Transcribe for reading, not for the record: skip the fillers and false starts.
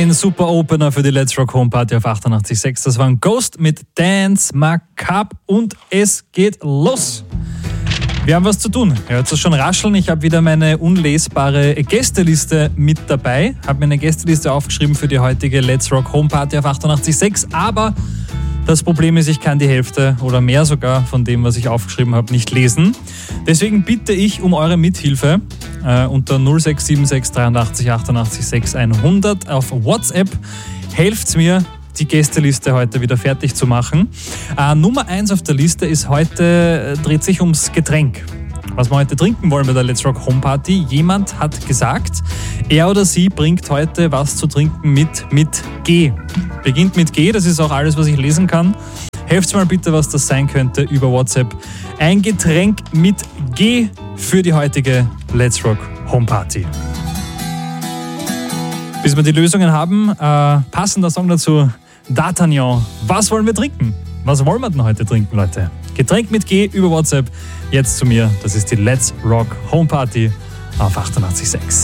Ein super Opener für die Let's Rock Home Party auf 88.6. Das war ein Ghost mit Dance Macabre und es geht los. Wir haben was zu tun. Ihr hört es schon rascheln. Ich habe wieder meine unlesbare Gästeliste mit dabei. Habe mir eine Gästeliste aufgeschrieben für die heutige Let's Rock Home Party auf 88.6. Aber das Problem ist, ich kann die Hälfte oder mehr sogar von dem, was ich aufgeschrieben habe, nicht lesen. Deswegen bitte ich um eure Mithilfe unter 0676 83 88 6 100 auf WhatsApp. Helft's mir, die Gästeliste heute wieder fertig zu machen. Nummer 1 auf der Liste ist heute, dreht sich ums Getränk. Was wir heute trinken wollen bei der Let's Rock Home Party. Jemand hat gesagt, er oder sie bringt heute was zu trinken mit G. Beginnt mit G, das ist auch alles, was ich lesen kann. Helft mal bitte, was das sein könnte über WhatsApp. Ein Getränk mit G für die heutige Let's Rock Home Party. Bis wir die Lösungen haben, passender Song dazu, D'Artagnan. Was wollen wir trinken? Was wollen wir denn heute trinken, Leute? Getränk mit G über WhatsApp. Jetzt zu mir. Das ist die Let's Rock Home Party auf 88.6.